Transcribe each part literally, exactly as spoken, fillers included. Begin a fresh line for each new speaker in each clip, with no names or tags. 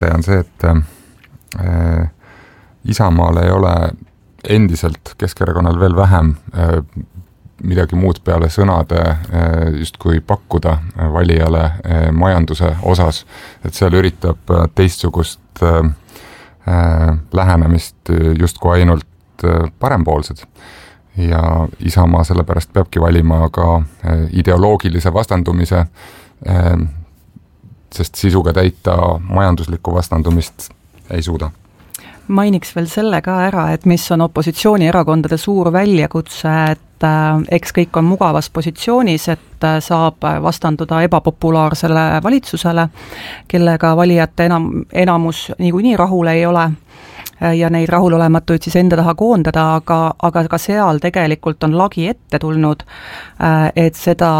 on see, et äh, Isamaal ei ole endiselt Keskerakonnal veel vähem äh, midagi muud peale sõnade äh, justkui pakkuda äh, valijale äh, majanduse osas, et seal üritab äh, teistsugust äh, äh, lähenemist justkui ainult äh, parempoolsed. Ja Isamaa sellepärast peabki valima ka äh, ideoloogilise vastandumise, äh, sest sisuga täita majanduslikku vastandumist ei suuda.
Mainiks veel selle ka ära, et mis on opositsioonierakondade suur väljakutse, et äh, eks kõik on mugavas positsioonis, et äh, saab vastanduda ebapopulaarsele valitsusele, kellega valijate enam, enamus niikuinii rahul ei ole äh, ja neid rahulolematuid siis enda taha koondada, aga, aga ka seal tegelikult on lagi ette tulnud, äh, et seda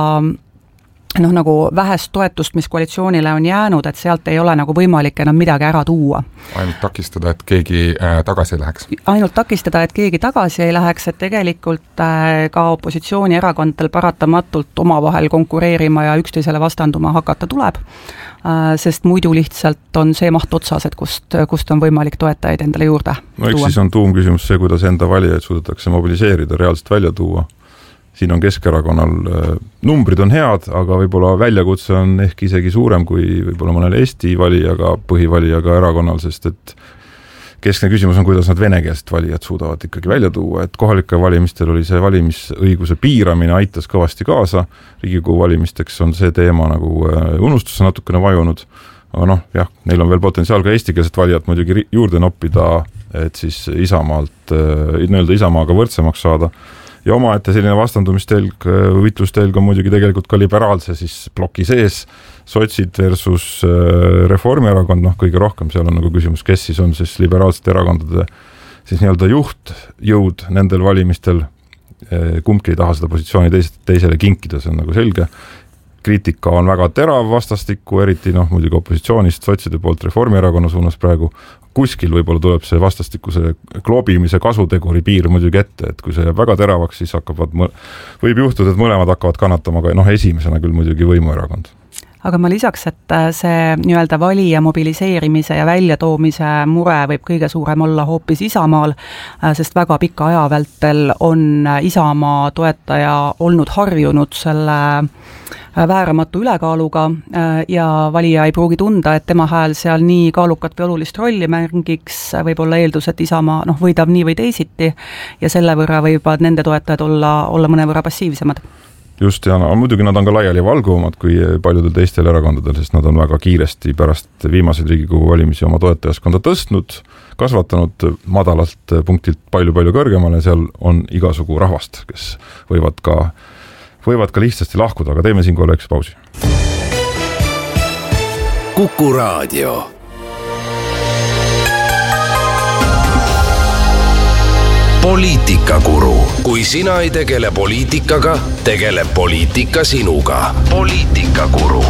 noh, nagu vähest toetust, mis koalitsioonile on jäänud, et sealt ei ole nagu võimalik enam midagi ära tuua.
Ainult takistada, et keegi äh, tagasi ei läheks. Ainult
takistada, et keegi tagasi ei läheks, et tegelikult äh, ka opositsioonierakondadel paratamatult omavahel konkureerima ja üksteisele vastanduma hakata tuleb, äh, sest muidu lihtsalt on see maht otsas, et kust, kust on võimalik toetajaid endale juurde
no, tuua. Eks siis on tuumküsimus see, kuidas enda valijaid suudetakse mobiliseerida, reaalselt välja tuua. Siin on Keskerakonnal, numbrid on head, aga võib-olla väljakutse on ehk isegi suurem kui võib-olla mõnel Eesti valijaga, põhivalijaga erakonnal, sest et keskne küsimus on, kuidas nad venekeelset valijad suudavad ikkagi välja tuua, et kohalike valimistel oli see valimisõiguse piiramine aitas kõvasti kaasa, Riigikogu valimisteks on see teema nagu unustusse natukene vajunud, aga noh, jah, neil on veel potentsiaal ka eestikeelset valijat muidugi juurde noppida, et siis Isamaalt, nii-öelda Isamaaga võrdsemaks saada. Ja oma ette selline vastandumistelg, võitlustelg on muidugi tegelikult ka liberaalse siis ploki sees, sotsid versus Reformierakond, noh kõige rohkem seal on nagu küsimus, kes siis on siis liberaalsete erakondade siis nii-öelda juhtjõud nendel valimistel, kumbki ei taha seda positsiooni teis, teisele kinkida, see on nagu selge. Kriitika on väga terav vastastikku, eriti noh, muidugi opositsioonist, sotside poolt Reformierakonna suunas praegu. Kuskil võib-olla tuleb see vastastikuse kloobimise kasuteguri piir muidugi ette, et kui see jääb väga teravaks, siis hakkavad, võib juhtuda, et mõlemad hakkavad kannatama, aga noh, esimesena küll muidugi võimuerakond.
Aga ma lisaks, et see nii-öelda valija mobiliseerimise ja väljatoomise mure võib kõige suurem olla hoopis Isamaal, sest väga pika aja vältel on Isamaa toetaja olnud harjunud selle vääramatu ülekaaluga ja valija ei pruugi tunda, et tema hääl seal nii kaalukat või olulist rolli mängiks, võib olla eeldus, et Isamaa noh, võidab nii või teisiti ja selle võrra võivad nende toetajad olla, olla mõne võrra passiivsemad.
Just, ja no, muidugi nad on ka laiali valguvamad kui paljudel teistel erakondadel, sest nad on väga kiiresti pärast viimaseid Riigikogu valimisi oma toetajaskonda tõstnud, kasvatanud madalalt punktilt palju-palju kõrgemale, seal on igasugu rahvast, kes võivad ka, võivad ka lihtsasti lahkuda, aga teeme siin kolleeks pausi.
Kuku Raadio. Poliitikakuru. Kui sina ei tegele poliitikaga, tegele poliitika sinuga. Poliitikakuru.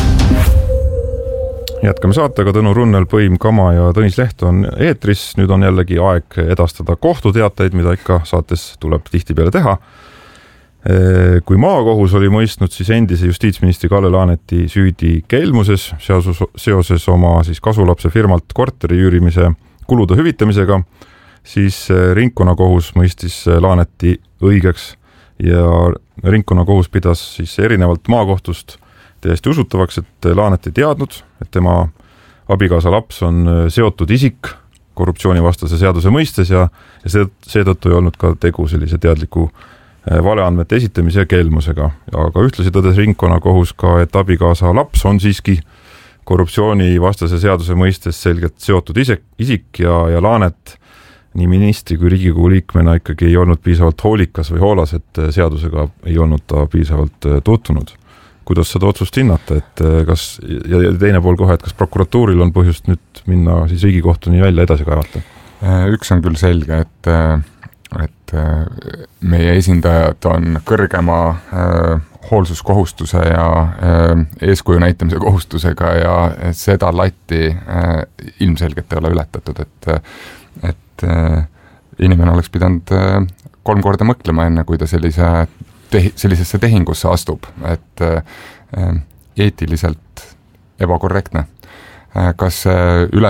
Jätkame saatega, Tõnu Runnel, Põim Kama ja Tõnis Leht on eetris. Nüüd on jällegi aeg edastada kohtuteateid, mida ikka saates tuleb tihti peale teha. Kui maakohus oli mõistnud siis endise justiitsministri Kalle Laaneti süüdi kelmuses seoses oma siis kasulapse firmalt korteri üürimise kulude hüvitamisega, siis ringkonnakohus mõistis Laaneti õigeks ja ringkonnakohus pidas siis erinevalt maakohtust täiesti usutavaks, et Laanet ei teadnud, et tema abikaasa laps on seotud isik korruptsioonivastase seaduse mõistes ja, ja seetõttu ei olnud ka tegu sellise teadliku valeandmete esitamise ja kelmusega. Aga ühtlasi tõdes ringkonnakohus ka, et abikaasa laps on siiski korruptsioonivastase seaduse mõistes selgelt seotud isik, isik ja, ja Laanet nii ministri kui Riigikogu liikmena ikkagi ei olnud piisavalt hoolikas või hoolas, et seadusega ei olnud ta piisavalt tutvunud. Kuidas seda otsust hinnata, et kas, ja teine pool kohe, et kas prokuratuuril on põhjust nüüd minna siis Riigikohtuni välja edasi kaevata?
Üks on küll selge, et, et meie esindajad on kõrgema hoolsuskohustuse ja eeskuju näitamise kohustusega ja seda latti ilmselgelt ei ole ületatud, et et inimene oleks pidanud kolm korda mõtlema enne, kui ta sellise tehi, sellisesse tehingusse astub, et eetiliselt ebakorrektne. kas see üle